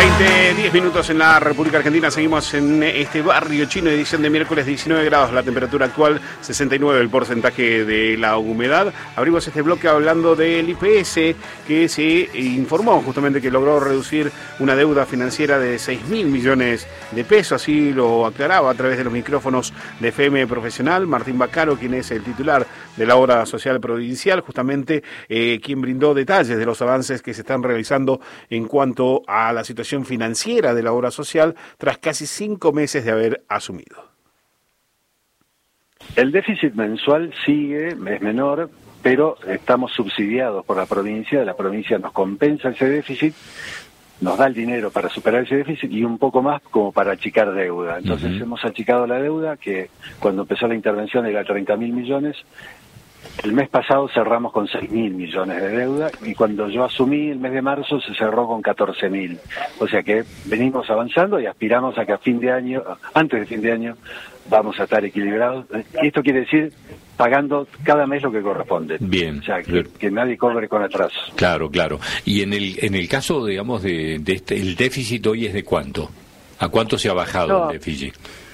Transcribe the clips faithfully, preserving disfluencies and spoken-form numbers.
veinte, diez minutos en la República Argentina. Seguimos en este barrio chino, edición de miércoles, diecinueve grados la temperatura actual, sesenta y nueve el porcentaje de la humedad. Abrimos este bloque hablando del I P S, que se informó justamente que logró reducir una deuda financiera de seis mil millones de pesos. Así lo aclaraba a través de los micrófonos de F M Profesional Martín Baccaro, quien es el titular de la obra social provincial, justamente eh, quien brindó detalles de los avances que se están realizando en cuanto a la situación financiera de la obra social tras casi cinco meses de haber asumido. El déficit mensual sigue, es menor, pero estamos subsidiados por la provincia. La provincia nos compensa ese déficit, nos da el dinero para superar ese déficit y un poco más como para achicar deuda. Entonces uh-huh. hemos achicado la deuda, que cuando empezó la intervención era treinta mil millones. El mes pasado cerramos con seis mil millones de deuda y cuando yo asumí el mes de marzo se cerró con catorce mil. O sea que venimos avanzando y aspiramos a que a fin de año, antes de fin de año, vamos a estar equilibrados. Y esto quiere decir pagando cada mes lo que corresponde. Bien. O sea, que, que nadie cobre con atraso. Claro, claro. Y en el en el caso, digamos, de, de este, el déficit hoy es de cuánto? ¿A cuánto se ha bajado no. el déficit?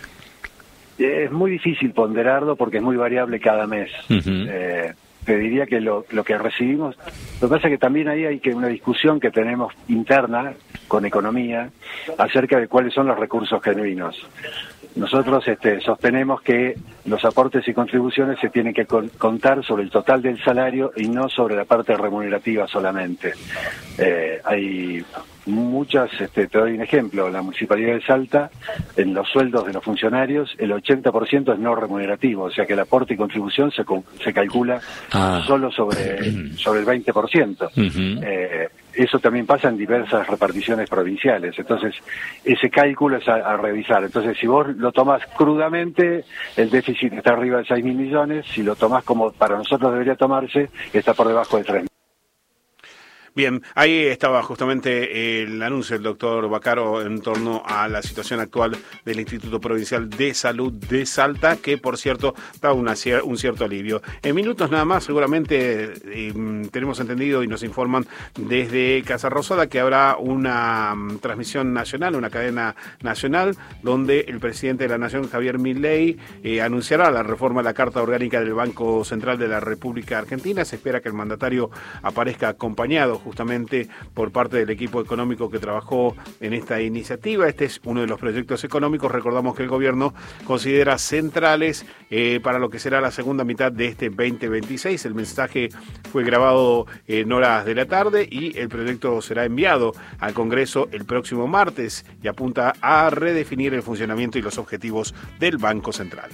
Es muy difícil ponderarlo porque es muy variable cada mes. Uh-huh. Eh, te diría que lo, lo que recibimos... Lo que pasa es que también ahí hay que una discusión que tenemos interna con economía acerca de cuáles son los recursos genuinos. Nosotros este, sostenemos que los aportes y contribuciones se tienen que con, contar sobre el total del salario y no sobre la parte remunerativa solamente. Eh, hay muchas, este, te doy un ejemplo, la Municipalidad de Salta, en los sueldos de los funcionarios, el ochenta por ciento es no remunerativo, o sea que el aporte y contribución se, se calcula ah. solo sobre, sobre el veinte por ciento. Uh-huh. Eh, eso también pasa en diversas reparticiones provinciales, entonces ese cálculo es a, a revisar. Entonces si vos lo tomás crudamente, el déficit está arriba de seis mil millones, si lo tomás como para nosotros debería tomarse, está por debajo de tres mil. Bien, ahí estaba justamente el anuncio del doctor Baccaro en torno a la situación actual del Instituto Provincial de Salud de Salta, que por cierto da una, un cierto alivio. En minutos nada más, seguramente eh, tenemos entendido y nos informan desde Casa Rosada que habrá una um, transmisión nacional, una cadena nacional, donde el presidente de la Nación, Javier Milei, eh, anunciará la reforma de la Carta Orgánica del Banco Central de la República Argentina. Se espera que el mandatario aparezca acompañado justamente por parte del equipo económico que trabajó en esta iniciativa. Este es uno de los proyectos económicos. Recordamos que el gobierno considera centrales eh, para lo que será la segunda mitad de este veinte veintiséis. El mensaje fue grabado en horas de la tarde y el proyecto será enviado al Congreso el próximo martes y apunta a redefinir el funcionamiento y los objetivos del Banco Central.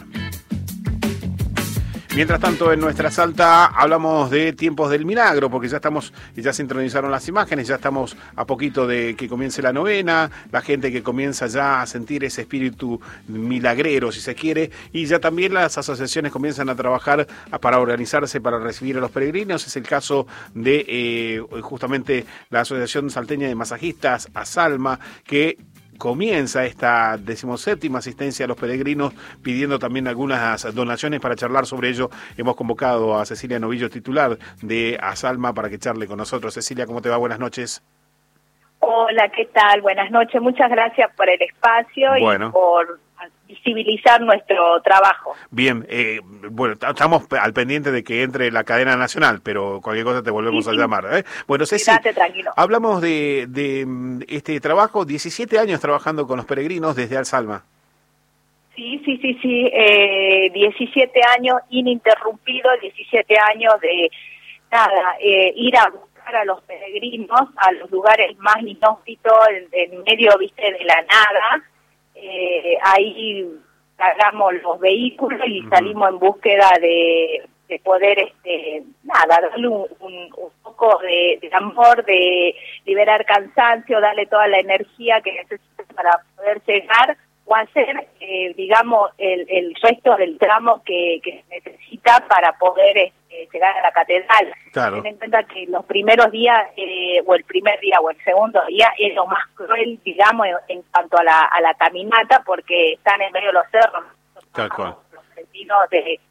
Mientras tanto, en nuestra Salta hablamos de tiempos del milagro, porque ya estamos, ya se intronizaron las imágenes, ya estamos a poquito de que comience la novena, la gente que comienza ya a sentir ese espíritu milagrero, si se quiere, y ya también las asociaciones comienzan a trabajar para organizarse para recibir a los peregrinos. Es el caso de eh, justamente la Asociación Salteña de Masajistas, ASALMA, que comienza esta decimoséptima asistencia a los peregrinos, pidiendo también algunas donaciones. Para charlar sobre ello hemos convocado a Cecilia Novillo, titular de ASALMA, para que charle con nosotros. Cecilia, ¿cómo te va? Buenas noches. Hola, ¿qué tal? Buenas noches. Muchas gracias por el espacio bueno. y por visibilizar nuestro trabajo. Bien, eh, bueno, estamos al pendiente de que entre la cadena nacional, pero cualquier cosa te volvemos sí, a sí. llamar. ¿eh? Bueno, Ceci, tranquilo. Hablamos de, de este trabajo, diecisiete años trabajando con los peregrinos desde ASALMA. Sí, sí, sí, sí, eh, diecisiete años ininterrumpidos, diecisiete años de, nada, eh, ir a buscar a los peregrinos a los lugares más inhóspitos, en, en medio, viste, de la nada. Eh, ahí cargamos los vehículos y uh-huh. salimos en búsqueda de, de poder, este, nada, darle un, un, un poco de, de amor, de liberar cansancio, darle toda la energía que necesita para poder llegar o hacer, eh, digamos, el, el resto del tramo que, que se necesita para poder este, llegar a la catedral. Claro. Ten en cuenta que los primeros días, eh, o el primer día o el segundo día, es lo más cruel, digamos, en, en cuanto a la, a la caminata, porque están en medio de los cerros. Tal cual. Los vecinos de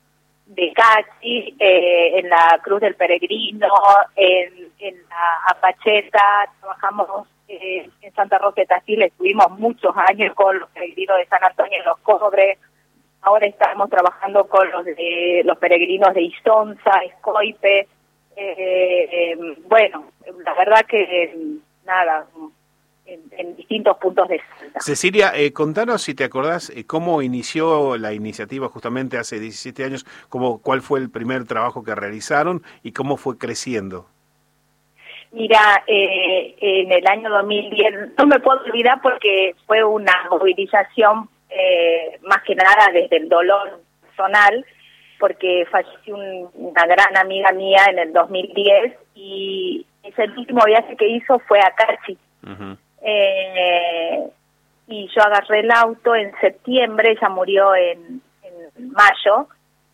de Cachi, eh, en la Cruz del Peregrino, en, en la Apacheta, trabajamos eh, en Santa Rosa de Tafil, estuvimos muchos años con los peregrinos de San Antonio de los Cobres, ahora estamos trabajando con los de los peregrinos de Isonza, Escoipe, eh, eh, bueno, la verdad que nada, en, en distintos puntos de Salta. Cecilia, eh, contanos si te acordás eh, cómo inició la iniciativa justamente hace diecisiete años, cómo, cuál fue el primer trabajo que realizaron y cómo fue creciendo. Mira, eh, en el año dos mil diez, no me puedo olvidar porque fue una movilización eh, más que nada desde el dolor personal, porque falleció un, una gran amiga mía en el dos mil diez y ese último viaje que hizo fue a Cachi. Uh-huh. Eh, y yo agarré el auto en septiembre, ella murió en, en mayo,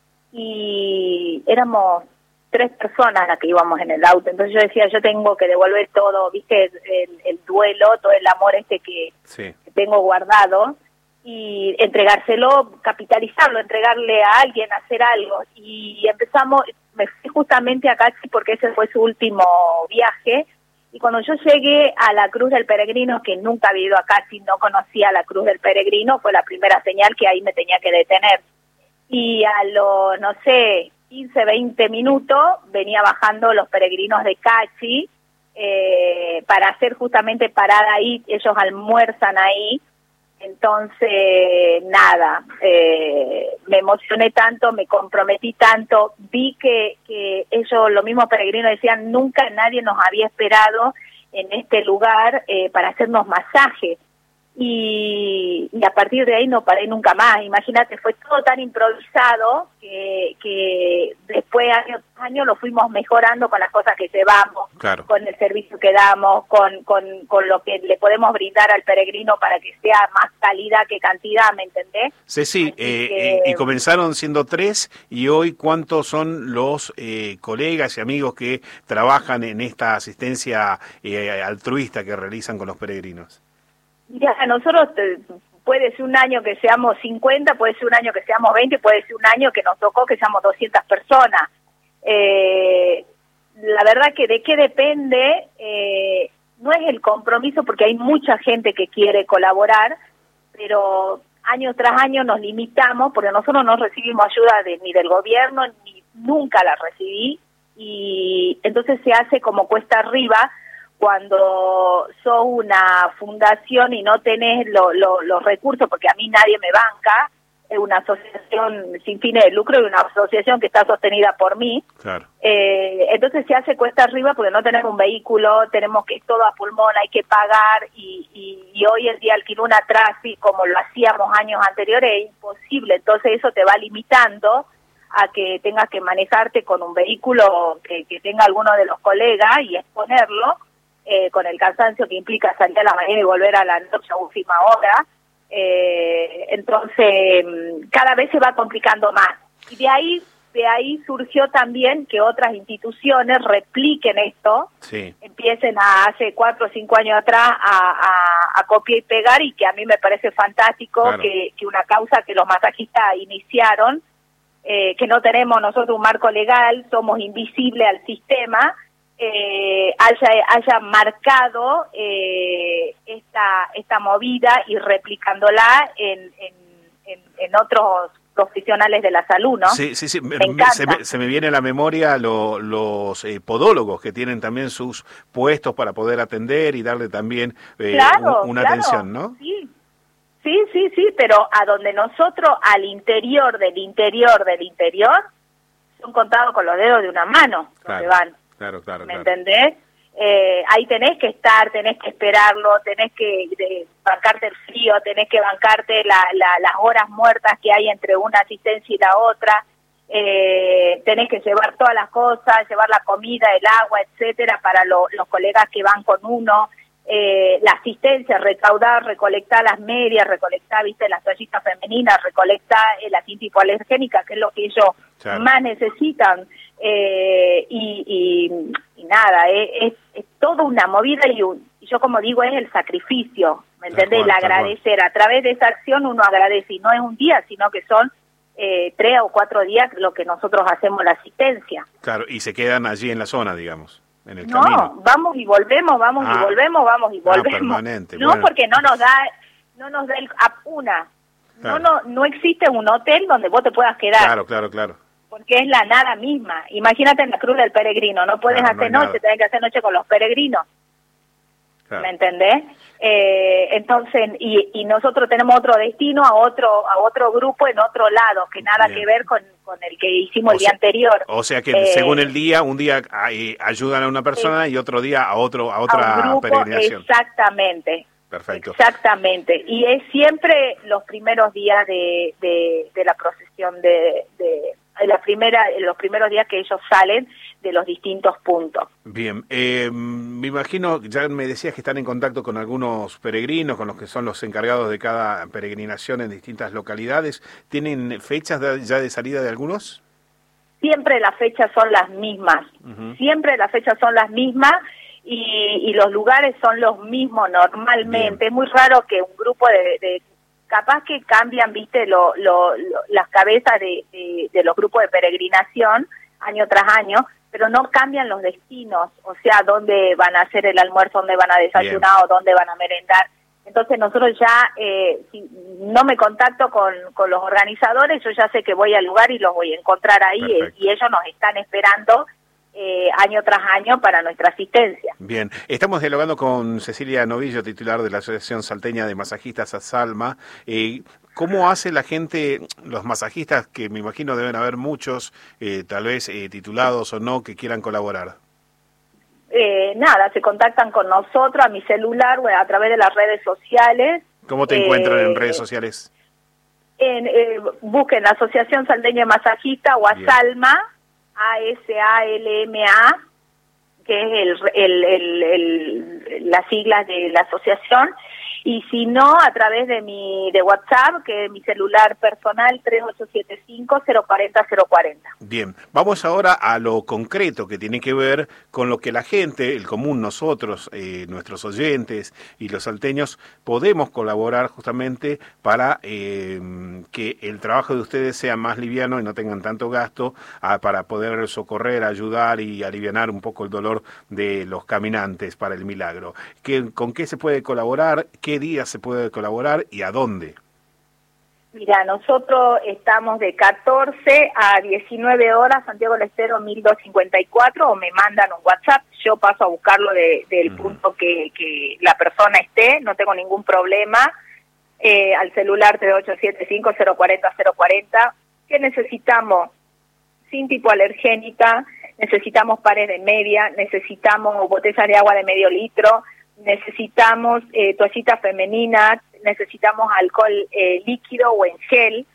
y éramos tres personas las que íbamos en el auto, entonces yo decía, yo tengo que devolver todo, viste, el, el duelo, todo el amor este que, sí. que tengo guardado, y entregárselo, capitalizarlo, entregarle a alguien, hacer algo, y empezamos, me fui justamente a Cachi porque ese fue su último viaje. Y cuando yo llegué a la Cruz del Peregrino, que nunca había ido a Cachi, no conocía la Cruz del Peregrino, fue la primera señal que ahí me tenía que detener. Y a los, no sé, quince, veinte minutos, venía bajando los peregrinos de Cachi eh, para hacer justamente parada ahí, ellos almuerzan ahí. Entonces, nada, eh, me emocioné tanto, me comprometí tanto, vi que, que ellos, los mismos peregrinos decían, nunca nadie nos había esperado en este lugar eh, para hacernos masaje. Y, y a partir de ahí no paré nunca más. Imagínate, fue todo tan improvisado que, que después año a año lo fuimos mejorando con las cosas que llevamos, claro. con el servicio que damos, con, con, con lo que le podemos brindar al peregrino para que sea más calidad que cantidad, ¿me entendés? Ceci, eh, que... y comenzaron siendo tres, y hoy ¿cuántos son los eh, colegas y amigos que trabajan en esta asistencia eh, altruista que realizan con los peregrinos? Ya, nosotros eh, puede ser un año que seamos cincuenta, puede ser un año que seamos veinte, puede ser un año que nos tocó que seamos doscientas personas. Eh, la verdad que de qué depende, eh, no es el compromiso, porque hay mucha gente que quiere colaborar, pero año tras año nos limitamos, porque nosotros no recibimos ayuda de, ni del gobierno, ni nunca la recibí, y entonces se hace como cuesta arriba. Cuando sos una fundación y no tenés lo, lo, los recursos, porque a mí nadie me banca, es una asociación sin fines de lucro y una asociación que está sostenida por mí, claro. eh, entonces se hace cuesta arriba porque no tenemos un vehículo, tenemos que ir todo a pulmón, hay que pagar, y, y, y hoy en día alquilar una Trafi como lo hacíamos años anteriores es imposible, entonces eso te va limitando a que tengas que manejarte con un vehículo que, que tenga alguno de los colegas y exponerlo, Eh, con el cansancio que implica salir a la mañana y volver a la noche a última hora, eh, entonces cada vez se va complicando más. Y de ahí, de ahí surgió también que otras instituciones repliquen esto, sí. empiecen a, hace cuatro o cinco años atrás a, a, a copiar y pegar, y que a mí me parece fantástico, claro. que, que una causa que los masajistas iniciaron, eh, que no tenemos nosotros un marco legal, somos invisibles al sistema, Eh, haya haya marcado eh, esta esta movida y replicándola en, en, en, en otros profesionales de la salud, ¿no? Sí, sí, sí. Me me, se, me, se me viene a la memoria lo, los eh, podólogos que tienen también sus puestos para poder atender y darle también eh, claro, un, una claro, atención, ¿no? Sí. sí, sí, sí, pero a donde nosotros, al interior del interior del interior, son contados con los dedos de una mano, claro. que van. Claro, claro, ¿Me claro. entendés? Eh, ahí tenés que estar, tenés que esperarlo, tenés que de, bancarte el frío, tenés que bancarte la, la, las horas muertas que hay entre una asistencia y la otra, eh, tenés que llevar todas las cosas, llevar la comida, el agua, etcétera, para lo, los colegas que van con uno, eh, la asistencia, recaudar, recolectar las medias, recolectar, viste, las toallitas femeninas, recolectar eh, la cinta hipoalergénica, que es lo que ellos claro. más necesitan. Eh, y, y, y nada, eh, es, es toda una movida, y, un, y yo como digo, es el sacrificio, ¿me entendés? El agradecer, a través de esa acción uno agradece, y no es un día, sino que son eh, tres o cuatro días lo que nosotros hacemos la asistencia. Claro, y se quedan allí en la zona, digamos, en el no, camino. vamos y volvemos, vamos ah, y volvemos, vamos y volvemos. Ah, permanente. No, bueno. porque no nos da, no nos da el, una. Claro. No, no, no existe un hotel donde vos te puedas quedar. Claro, claro, claro. Porque es la nada misma. Imagínate en la Cruz del Peregrino, no puedes claro, hacer no noche, tenés que hacer noche con los peregrinos. Claro. ¿Me entendés? Eh, entonces, y, y nosotros tenemos otro destino a otro a otro grupo en otro lado, que nada Bien. que ver con, con el que hicimos o el día sea, anterior. O sea que eh, según el día, un día ay, ayudan a una persona eh, y otro día a otro a otra a un grupo, peregrinación. Exactamente. Perfecto. Exactamente. Y es siempre los primeros días de, de, de la procesión de, de la primera, los primeros días que ellos salen de los distintos puntos. Bien, eh, me imagino, ya me decías que están en contacto con algunos peregrinos, con los que son los encargados de cada peregrinación en distintas localidades. ¿Tienen fechas de, ya de salida de algunos? Siempre las fechas son las mismas, uh-huh. siempre las fechas son las mismas y, y los lugares son los mismos normalmente. Bien. Es muy raro que un grupo de... de capaz que cambian, viste, lo, lo, lo, las cabezas de, de, de los grupos de peregrinación año tras año, pero no cambian los destinos, o sea, dónde van a hacer el almuerzo, dónde van a desayunar Bien. o dónde van a merendar. Entonces nosotros ya, eh, si no me contacto con, con los organizadores, yo ya sé que voy al lugar y los voy a encontrar ahí eh, y ellos nos están esperando Eh, año tras año para nuestra asistencia. Bien, estamos dialogando con Cecilia Novillo, titular de la Asociación Salteña de Masajistas ASALMA. Eh, ¿Cómo hace la gente, los masajistas, que me imagino deben haber muchos, eh, tal vez eh, titulados o no, que quieran colaborar? Eh, nada, se contactan con nosotros a mi celular o a través de las redes sociales. ¿Cómo te eh, encuentran en redes sociales? En, eh, busquen la Asociación Salteña de Masajistas o ASALMA. A S A L M A, que es el, el, el, el, las siglas de la asociación, y si no, a través de mi de WhatsApp, que es mi celular personal, tres ocho siete cinco, cero cuatro cero cero cuatro cero. Bien, vamos ahora a lo concreto que tiene que ver con lo que la gente, el común, nosotros, eh, nuestros oyentes y los salteños, podemos colaborar justamente para eh, que el trabajo de ustedes sea más liviano y no tengan tanto gasto, a, para poder socorrer, ayudar y alivianar un poco el dolor de los caminantes para el milagro. ¿Qué, ¿Con qué se puede colaborar? ¿Qué días se puede colaborar y a dónde? Mira, nosotros estamos de catorce a diecinueve horas, Santiago del Estero mil doscientos cincuenta y cuatro, o me mandan un WhatsApp, yo paso a buscarlo de, del uh-huh. punto que, que la persona esté, no tengo ningún problema, eh, al celular tres ocho siete cinco, cero cuatro cero cero cuatro cero. ¿Qué necesitamos? Cinta hipoalergénica, necesitamos pared de media, necesitamos botellas de agua de medio litro, necesitamos eh, toallitas femeninas, necesitamos alcohol eh, líquido o en gel,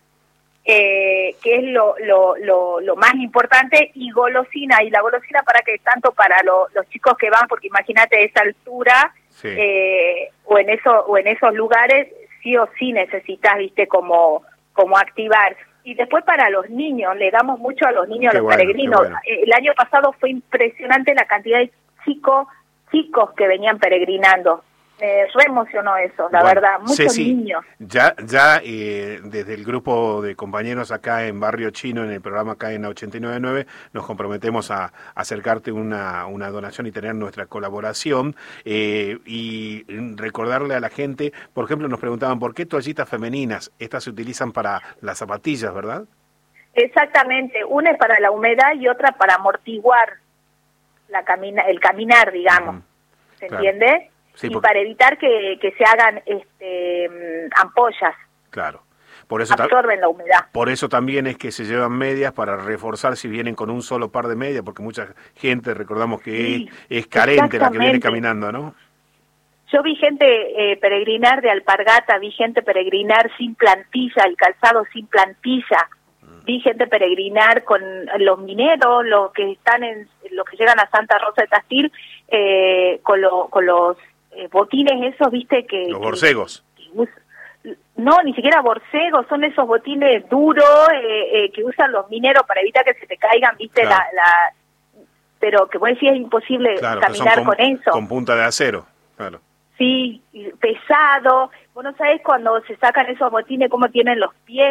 eh, que es lo, lo, lo, lo más importante, y golosina, y la golosina para que tanto para lo, los chicos que van, porque imagínate esa altura, sí. eh, o en eso, o en esos lugares, sí o sí necesitas, viste, como, como activar. Y después para los niños, le damos mucho a los niños, a los bueno, peregrinos. Bueno. El año pasado fue impresionante la cantidad de chicos chicos que venían peregrinando. Me re emocionó eso, la bueno, verdad, muchos Ceci, niños. Ya, ya eh, desde el grupo de compañeros acá en Barrio Chino, en el programa acá en ochenta y nueve punto nueve, nos comprometemos a, a acercarte una, una donación y tener nuestra colaboración eh, y recordarle a la gente, por ejemplo, nos preguntaban por qué toallitas femeninas, estas se utilizan para las zapatillas, ¿verdad? Exactamente, una es para la humedad y otra para amortiguar la camina, el caminar, digamos, uh-huh. ¿se claro. entiende? Sí, y porque... para evitar que, que se hagan este, ampollas. Claro. Por eso absorben la humedad. Por eso también es que se llevan medias para reforzar si vienen con un solo par de medias, porque mucha gente, recordamos que sí, es, es carente la que viene caminando, ¿no? Yo vi gente eh, peregrinar de alpargata, vi gente peregrinar sin plantilla, el calzado sin plantilla. Vi gente peregrinar con los mineros, los que están en, los que llegan a Santa Rosa de Tastil, eh, con, lo, con los eh, botines esos, viste que... Los borcegos. Que, que, no, ni siquiera borcegos, son esos botines duros eh, eh, que usan los mineros para evitar que se te caigan, viste, claro. la, la... Pero que vos decís es imposible claro, caminar con, con eso. Con punta de acero, claro. Sí, pesado. Vos no sabés cuando se sacan esos botines cómo tienen los pies.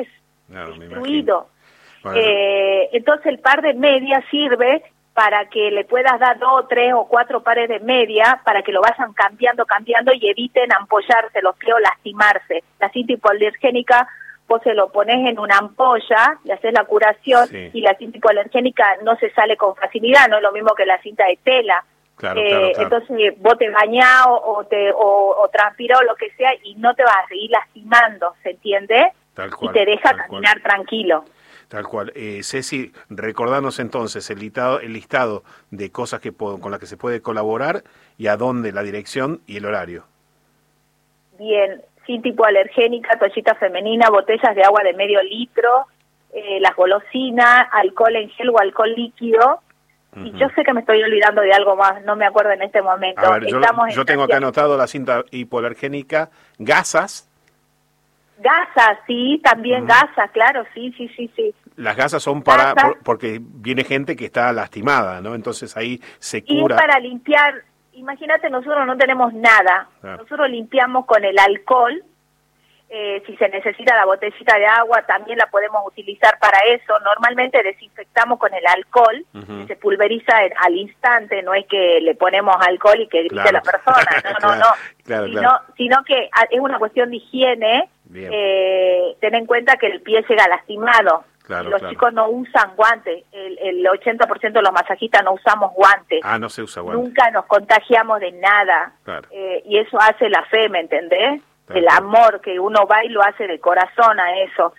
no, destruido. Bueno. Eh, entonces el par de media sirve para que le puedas dar dos, tres o cuatro pares de media para que lo vayan cambiando, cambiando y eviten ampollarse los pies o lastimarse. La cinta hipoalergénica vos se lo pones en una ampolla, le haces la curación, sí. Y la cinta hipoalergénica no se sale con facilidad, no es lo mismo que la cinta de tela. Claro, eh, claro, claro. Entonces vos te bañás o, o, te, o, o transpirás o lo que sea y no te vas a seguir lastimando, ¿se entiende? Tal cual, y te deja tal caminar cual. tranquilo. Tal cual. Eh, Ceci, recordanos entonces el listado, el listado de cosas que con las que se puede colaborar y a dónde, la dirección y el horario. Bien, cinta hipoalergénica, toallita femenina, botellas de agua de medio litro, eh, las golosinas, alcohol en gel o alcohol líquido. Uh-huh. Y yo sé que me estoy olvidando de algo más, no me acuerdo en este momento. A ver, yo, Estamos yo tengo acá anotado la cinta hipoalergénica, gasas. Gasas, sí, también uh-huh. gasas, claro, sí, sí, sí, sí. Las gasas son para, gasas, por, porque viene gente que está lastimada, ¿no? Entonces ahí se cura. Y es para limpiar, imagínate, nosotros no tenemos nada, claro. Nosotros limpiamos con el alcohol, eh, si se necesita la botellita de agua también la podemos utilizar para eso, normalmente desinfectamos con el alcohol, uh-huh. que se pulveriza en, al instante, no es que le ponemos alcohol y que grite claro. la persona, no, no, claro, no, claro, sino, claro. sino que es una cuestión de higiene, eh, ten en cuenta que el pie llega lastimado. Claro, los claro. chicos no usan guantes, el, el ochenta por ciento de los masajistas no usamos guantes. Ah, no se usa guantes. Nunca nos contagiamos de nada. Claro. Eh, y eso hace la fe, ¿me entendés? Claro. El amor, que uno va y lo hace de corazón a eso.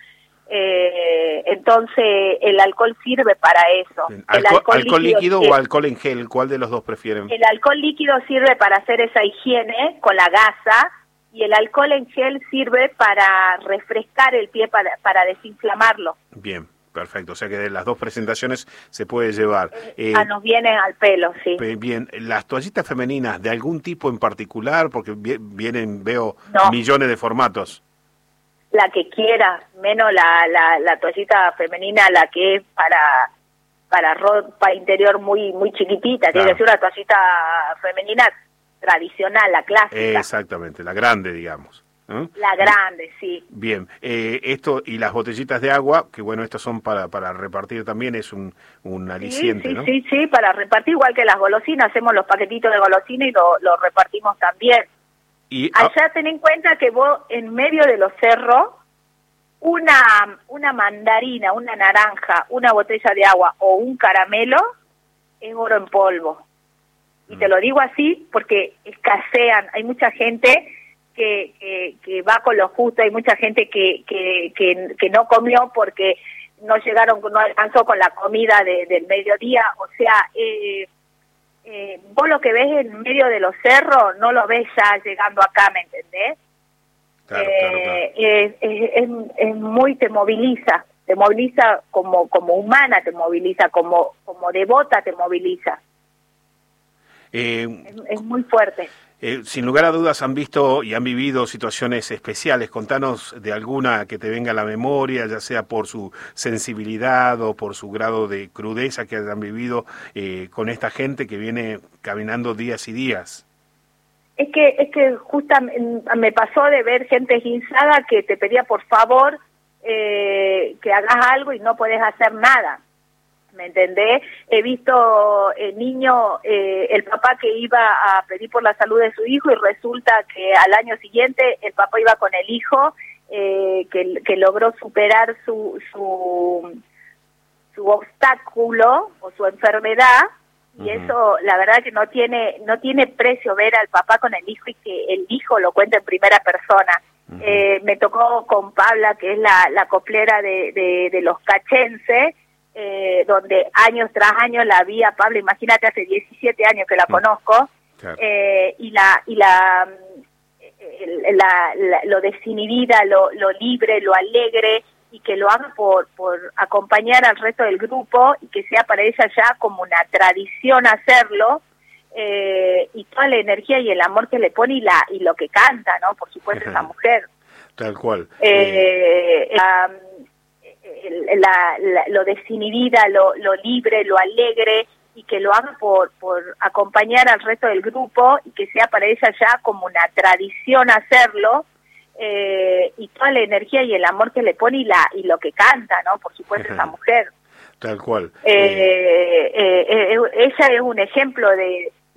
Eh, entonces, el alcohol sirve para eso. ¿El el alcohol, alcohol, alcohol líquido, líquido o alcohol en gel? ¿Cuál de los dos prefieren? El alcohol líquido sirve para hacer esa higiene con la gasa, y el alcohol en gel sirve para refrescar el pie, para, para desinflamarlo. Bien, perfecto. O sea que de las dos presentaciones se puede llevar. Eh, ah, nos vienen al pelo, sí. Bien, las toallitas femeninas, ¿de algún tipo en particular? Porque vienen, veo, no. millones de formatos. La que quiera, menos la, la, la toallita femenina, la que es para para ropa interior muy muy chiquitita, claro. Tiene que ser una toallita femenina tradicional, la clásica. Exactamente, la grande, digamos. ¿eh? La grande, sí. Bien, eh, esto y las botellitas de agua, que bueno, estas son para para repartir también, es un, un aliciente, sí, sí, ¿no? Sí, sí, para repartir, igual que las golosinas, hacemos los paquetitos de golosina y lo, lo repartimos también. Y allá ah, ten en cuenta que vos, en medio de los cerros, una, una mandarina, una naranja, una botella de agua o un caramelo es oro en polvo. Y te lo digo así porque escasean, hay mucha gente que, que, que va con lo justo, hay mucha gente que, que, que, que no comió porque no llegaron, no alcanzó con la comida de, del mediodía, o sea, eh, eh, vos lo que ves en medio de los cerros no lo ves ya llegando acá, ¿me entendés? Claro, eh, claro, claro. Es, es, es, es muy, te moviliza, te moviliza como, como humana, te moviliza, como, como devota te moviliza. Eh, es, es muy fuerte. Eh, sin lugar a dudas han visto y han vivido situaciones especiales. Contanos de alguna que te venga a la memoria, ya sea por su sensibilidad o por su grado de crudeza que hayan vivido eh, con esta gente que viene caminando días y días. Es que es que justamente me pasó de ver gente esguinzada que te pedía por favor eh, que hagas algo y no podés hacer nada. ¿Me entendés? He visto el niño, eh, el papá que iba a pedir por la salud de su hijo y resulta que al año siguiente el papá iba con el hijo eh, que, que logró superar su, su, su obstáculo o su enfermedad y uh-huh. Eso la verdad que no tiene no tiene precio ver al papá con el hijo y que el hijo lo cuente en primera persona. Uh-huh. Eh, me tocó con Pabla, que es la, la coplera de, de, de los cachenses, Eh, donde años tras años la vi a Pablo, imagínate, hace diecisiete años que la conozco, claro. eh, y la y la, la, la lo desinhibida, lo, lo libre, lo alegre, y que lo haga por, por acompañar al resto del grupo, y que sea para ella ya como una tradición hacerlo, eh, y toda la energía y el amor que le pone y, la, y lo que canta, ¿no? Por supuesto, esa mujer. Tal cual. Eh, eh, la, La, la, lo desinhibida, lo, lo libre, lo alegre, y que lo haga por, por acompañar al resto del grupo y que sea para ella ya como una tradición hacerlo, eh, y toda la energía y el amor que le pone y, la, y lo que canta, ¿no? Por supuesto, esa mujer. Tal cual. Eh, eh, eh, ella es un ejemplo de,